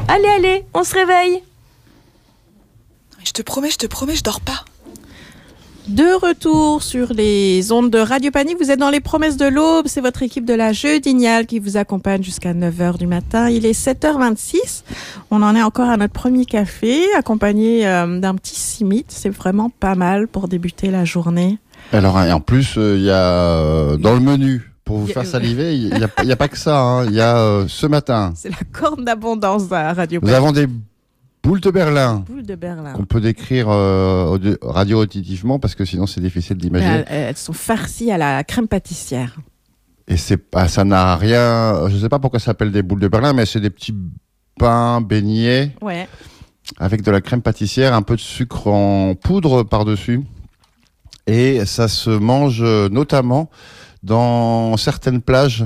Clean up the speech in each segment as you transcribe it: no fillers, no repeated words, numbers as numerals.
Allez, on se réveille. Je te promets, je dors pas. De retour sur les ondes de Radio Panique, vous êtes dans les promesses de l'aube, c'est votre équipe de la Jeudignale qui vous accompagne jusqu'à 9h du matin. Il est 7h26, on en est encore à notre premier café, accompagné d'un petit simit, c'est vraiment pas mal pour débuter la journée. Alors, et en plus, il y a dans le menu, pour vous faire saliver, il y a pas que ça, hein. Il y a ce matin. C'est la corne d'abondance à Radio Panique. Nous avons des boules de Berlin. Boules de Berlin. Qu'on peut décrire radio-auditivement parce que sinon c'est difficile d'imaginer. Elles sont farcies à la crème pâtissière. Et ça n'a rien. Je ne sais pas pourquoi ça s'appelle des boules de Berlin, mais c'est des petits pains beignets avec de la crème pâtissière, un peu de sucre en poudre par-dessus. Et ça se mange notamment dans certaines plages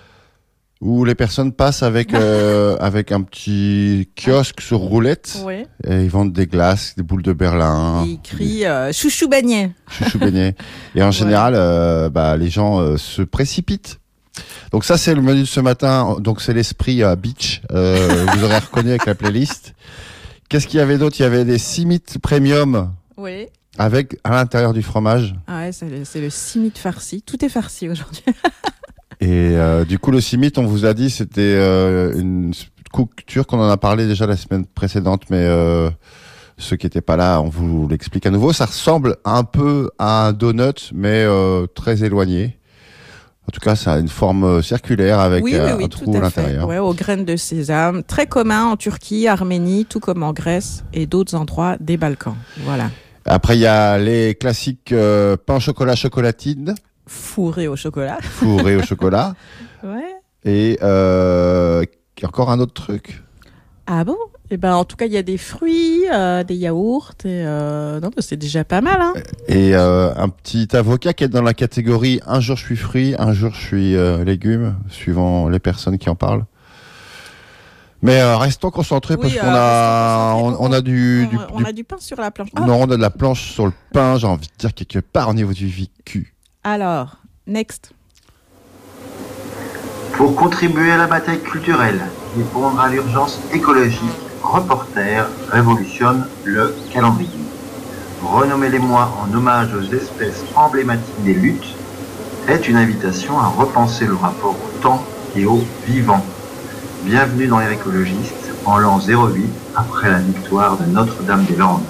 où les personnes passent avec un petit kiosque sur roulette. Ouais. Et ils vendent des glaces, des boules de Berlin. Et ils crient chouchou beignet. Chouchou beignet. Et en général, les gens se précipitent. Donc ça, c'est le menu de ce matin. Donc c'est l'esprit beach. Vous aurez reconnu avec la playlist. Qu'est-ce qu'il y avait d'autre ? Il y avait des simits premium. Oui. Avec à l'intérieur du fromage. Ah ouais, c'est le simit farci. Tout est farci aujourd'hui. Et du coup, le simit, on vous a dit, c'était une couture qu'on en a parlé déjà la semaine précédente, mais ceux qui n'étaient pas là, on vous l'explique à nouveau. Ça ressemble un peu à un donut, mais très éloigné. En tout cas, ça a une forme circulaire avec un trou à l'intérieur. Ouais, aux graines de sésame. Très commun en Turquie, Arménie, tout comme en Grèce et d'autres endroits des Balkans. Voilà. Après, il y a les classiques pain au chocolat chocolatine. Fourré au chocolat. Fourré au chocolat. Ouais. Et encore un autre truc. Ah bon ? Eh ben, en tout cas, il y a des fruits, des yaourts. Et, non, c'est déjà pas mal. Hein. Et un petit avocat qui est dans la catégorie un jour je suis fruits, un jour je suis légumes, suivant les personnes qui en parlent. Mais restons concentrés parce qu'on a du pain sur la planche. Non, on a de la planche sur le pain, j'ai envie de dire quelque part au niveau du vécu. Alors, next. Pour contribuer à la bataille culturelle, répondre à l'urgence écologique, Reporter révolutionne le calendrier. Renommer les mois en hommage aux espèces emblématiques des luttes est une invitation à repenser le rapport au temps et au vivant. Bienvenue dans l'ère écologiste en l'an 08 après la victoire de Notre-Dame-des-Landes.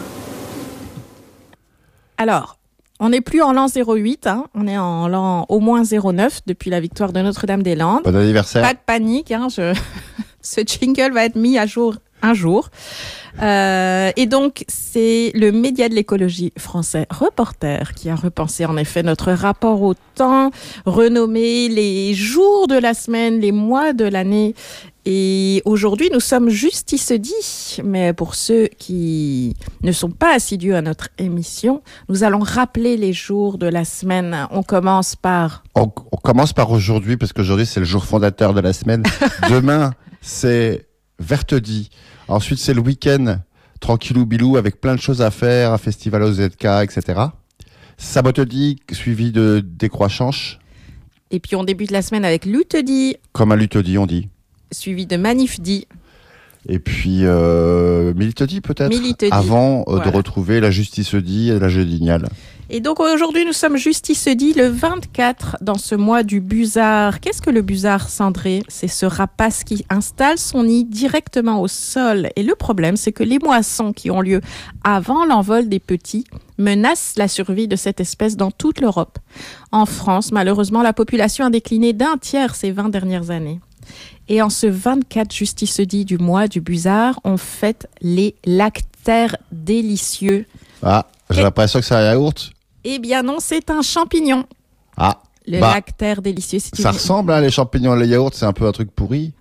Alors, on n'est plus en l'an 08, hein. On est en l'an au moins 09 depuis la victoire de Notre-Dame-des-Landes. Bon anniversaire. Pas de panique, hein. Ce jingle va être mis à jour un jour. Et donc, c'est le média de l'écologie français Reporter qui a repensé en effet notre rapport au temps, renommé les jours de la semaine, les mois de l'année. Et aujourd'hui, nous sommes jeudi, mais pour ceux qui ne sont pas assidus à notre émission, nous allons rappeler les jours de la semaine. On commence par aujourd'hui, parce qu'aujourd'hui, c'est le jour fondateur de la semaine. Demain, c'est Vertedi. Ensuite, c'est le week-end, tranquillou bilou, avec plein de choses à faire, un festival au ZK, etc. Sabotedi, suivi de décroissance. Et puis, on débute la semaine avec Lutedi. Comme un lutedi, on dit. Suivi de Manifdi. Et puis, Militedi, peut-être. Militedi. Avant de retrouver la Justicedi et la Jeudignale. Et donc, aujourd'hui, nous sommes Justicedi, le 24, dans ce mois du busard. Qu'est-ce que le busard, Sandré ? C'est ce rapace qui installe son nid directement au sol. Et le problème, c'est que les moissons qui ont lieu avant l'envol des petits menacent la survie de cette espèce dans toute l'Europe. En France, malheureusement, la population a décliné d'1/3 ces 20 dernières années. Et en ce 24 justicedi du mois du busard, on fête les lactaires délicieux. Ah, j'ai l'impression que c'est un yaourt. Eh bien non, c'est un champignon. Ah, le lactaire délicieux. Ça ressemble, hein, les champignons et les yaourts, c'est un peu un truc pourri.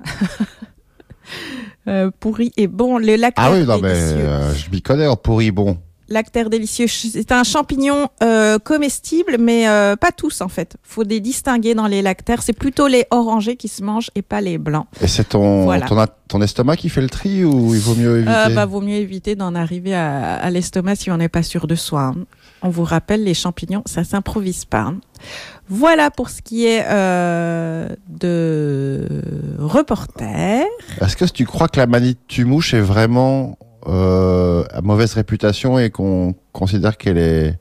Pourri et bon, le lactaire délicieux. Ah oui, non mais je m'y connais en pourri bon. Lactaire délicieux, c'est un champignon comestible, mais pas tous en fait. Faut les distinguer dans les lactaires. C'est plutôt les orangés qui se mangent et pas les blancs. Et c'est ton estomac qui fait le tri ou il vaut mieux éviter Vaut mieux éviter d'en arriver à l'estomac si on n'est pas sûr de soi. Hein. On vous rappelle, les champignons, ça s'improvise pas. Hein. Voilà pour ce qui est de reporter. Est-ce que tu crois que la manite tue-mouche est vraiment à mauvaise réputation et qu'on considère qu'elle est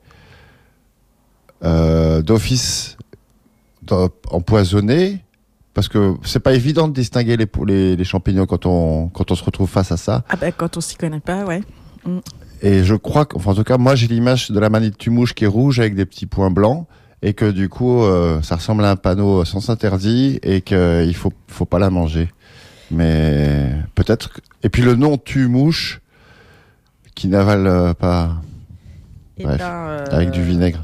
d'office empoisonnée? Parce que c'est pas évident de distinguer les champignons quand on se retrouve face à ça. Ah ben quand on s'y connaît pas, ouais. Et je crois en tout cas, moi j'ai l'image de la manite tue-mouche qui est rouge avec des petits points blancs et que du coup ça ressemble à un panneau sens interdit et qu'il faut pas la manger. Mais peut-être. Et puis le nom tue-mouche qui n'avale pas. Bref, avec du vinaigre.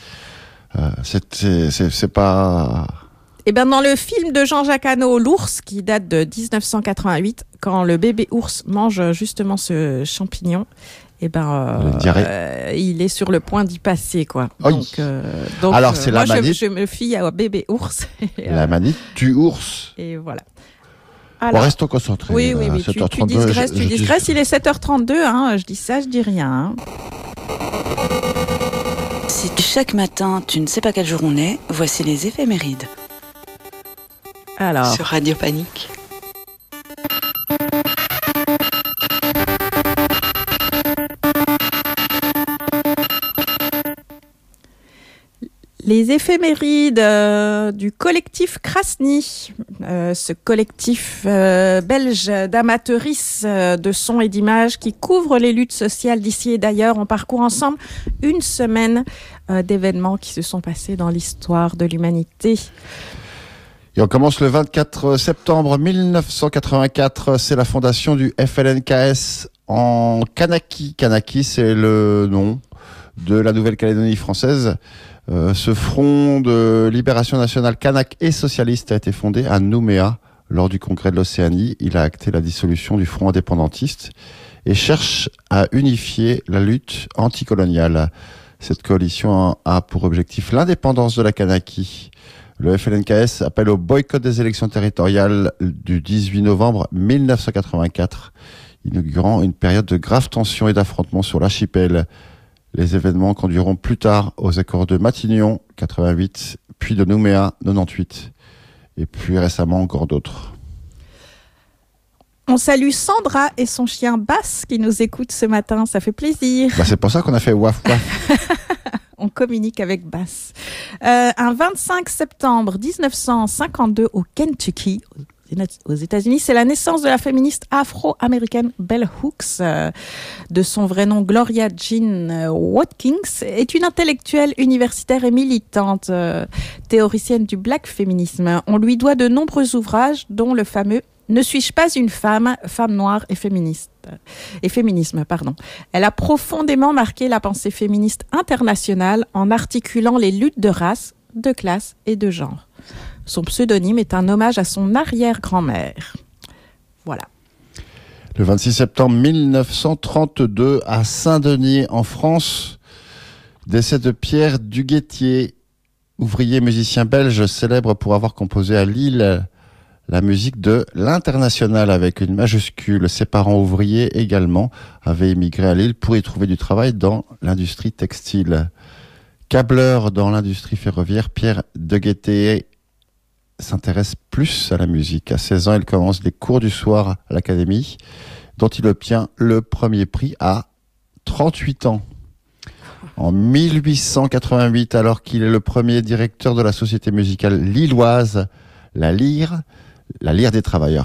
C'est pas. Eh bien, dans le film de Jean-Jacques Hano, L'ours, qui date de 1988, quand le bébé ours mange justement ce champignon, eh ben, il est sur le point d'y passer, quoi. Oui. Donc, alors c'est moi, la manite. Je me fie à bébé ours. La manite tue ours. Et voilà. Alors, restons concentrés. Oui. Tu digresses. Il est 7h32. Hein. Je dis ça, je dis rien. Hein. Si chaque matin, tu ne sais pas quel jour on est, voici les éphémérides. Alors. Sur Radio Panique. Les éphémérides du collectif Krasny, ce collectif belge d'amateuristes de son et d'images qui couvre les luttes sociales d'ici et d'ailleurs. On parcourt ensemble une semaine d'événements qui se sont passés dans l'histoire de l'humanité. Et on commence le 24 septembre 1984. C'est la fondation du FLNKS en Kanaki. Kanaki, c'est le nom de la Nouvelle-Calédonie française. Ce front de libération nationale kanak et socialiste a été fondé à Nouméa lors du congrès de l'Océanie. Il a acté la dissolution du front indépendantiste et cherche à unifier la lutte anticoloniale. Cette coalition a pour objectif l'indépendance de la Kanaki. Le FLNKS appelle au boycott des élections territoriales du 18 novembre 1984, inaugurant une période de graves tensions et d'affrontements sur l'archipel. Les événements conduiront plus tard aux accords de Matignon, 88, puis de Nouméa, 98, et plus récemment encore d'autres. On salue Sandra et son chien Bass qui nous écoutent ce matin, ça fait plaisir. C'est pour ça qu'on a fait waf waf. On communique avec Bass. Un 25 septembre 1952 au Kentucky, aux États-Unis, c'est la naissance de la féministe afro-américaine Bell Hooks. De son vrai nom, Gloria Jean Watkins, est une intellectuelle universitaire et militante, théoricienne du black féminisme. On lui doit de nombreux ouvrages, dont le fameux « Ne suis-je pas une femme, femme noire et féminisme ». Elle a profondément marqué la pensée féministe internationale en articulant les luttes de race, de classe et de genre. Son pseudonyme est un hommage à son arrière-grand-mère. Voilà. Le 26 septembre 1932, à Saint-Denis, en France, décès de Pierre Duguettier, ouvrier musicien belge célèbre pour avoir composé à Lille la musique de l'Internationale avec une majuscule. Ses parents ouvriers également avaient émigré à Lille pour y trouver du travail dans l'industrie textile. Câbleur dans l'industrie ferroviaire, Pierre Duguettier s'intéresse plus à la musique. À 16 ans, il commence les cours du soir à l'académie, dont il obtient le premier prix à 38 ans. En 1888, alors qu'il est le premier directeur de la société musicale lilloise, la Lyre des Travailleurs,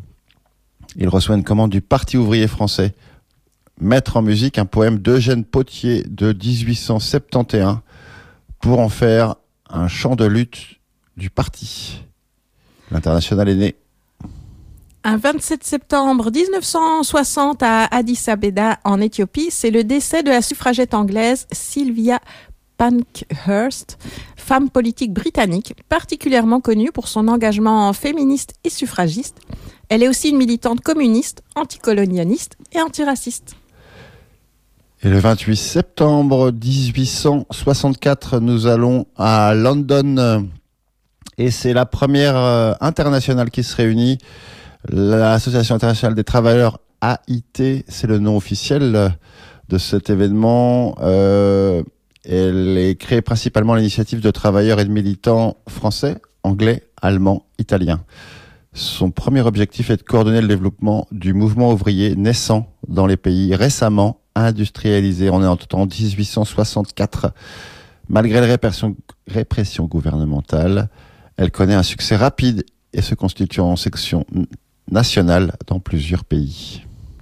il reçoit une commande du Parti ouvrier français, mettre en musique un poème d'Eugène Pottier de 1871 pour en faire un chant de lutte du parti. L'Internationale est né. Un 27 septembre 1960 à Addis Abeba, en Éthiopie, c'est le décès de la suffragette anglaise Sylvia Pankhurst, femme politique britannique, particulièrement connue pour son engagement féministe et suffragiste. Elle est aussi une militante communiste, anticolonialiste et antiraciste. Et le 28 septembre 1864, nous allons à London. Et c'est la première internationale qui se réunit. L'Association internationale des travailleurs AIT, c'est le nom officiel de cet événement Elle est créée principalement à l'initiative de travailleurs et de militants français, anglais, allemands, italiens. Son premier objectif est de coordonner le développement du mouvement ouvrier naissant dans les pays récemment industrialisés. On est en 1864. Malgré les répressions gouvernementales, elle connaît un succès rapide et se constitue en section nationale dans plusieurs pays.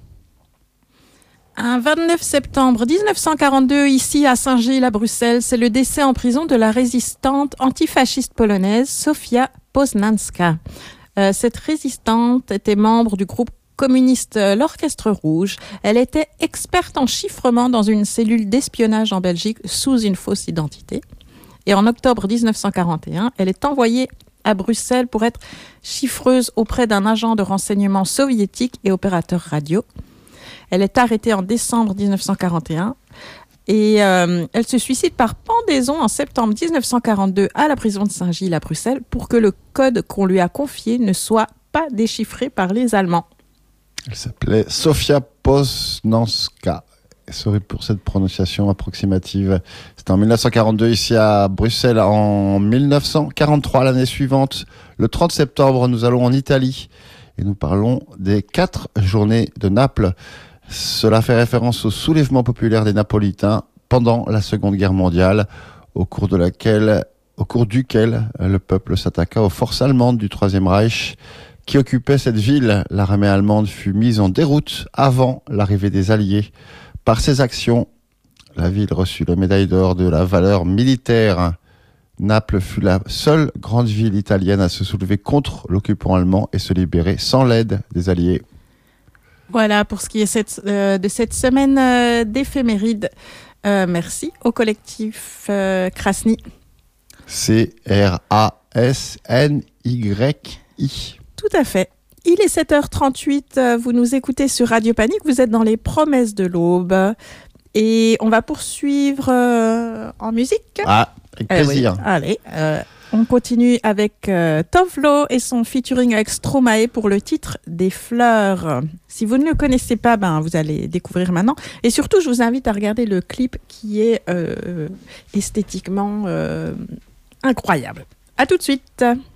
Un 29 septembre 1942, ici à Saint-Gilles, à Bruxelles, c'est le décès en prison de la résistante antifasciste polonaise Zofia Poznańska. Cette résistante était membre du groupe communiste l'Orchestre Rouge. Elle était experte en chiffrement dans une cellule d'espionnage en Belgique sous une fausse identité. Et en octobre 1941, elle est envoyée à Bruxelles pour être chiffreuse auprès d'un agent de renseignement soviétique et opérateur radio. Elle est arrêtée en décembre 1941 et elle se suicide par pendaison en septembre 1942 à la prison de Saint-Gilles à Bruxelles pour que le code qu'on lui a confié ne soit pas déchiffré par les Allemands. Elle s'appelait Zofia Poznańska. Sorry pour cette prononciation approximative. C'était en 1942 ici à Bruxelles. En 1943, l'année suivante, le 30 septembre, nous allons en Italie et nous parlons des 4 journées de Naples. Cela fait référence au soulèvement populaire des Napolitains pendant la Seconde Guerre mondiale, au cours duquel le peuple s'attaqua aux forces allemandes du Troisième Reich qui occupaient cette ville. L'armée allemande fut mise en déroute avant l'arrivée des Alliés. Par ses actions, la ville reçut la médaille d'or de la valeur militaire. Naples fut la seule grande ville italienne à se soulever contre l'occupant allemand et se libérer sans l'aide des Alliés. Voilà pour ce qui est de cette semaine d'éphémérides. Merci au collectif Krasny. C-R-A-S-N-Y-I. Tout à fait. Il est 7h38, vous nous écoutez sur Radio Panique, vous êtes dans les promesses de l'aube. Et on va poursuivre en musique. Ah, avec plaisir. Oui. Allez, on continue avec Tovlo et son featuring avec Stromae pour le titre Des fleurs. Si vous ne le connaissez pas, vous allez découvrir maintenant. Et surtout, je vous invite à regarder le clip qui est esthétiquement incroyable. À tout de suite.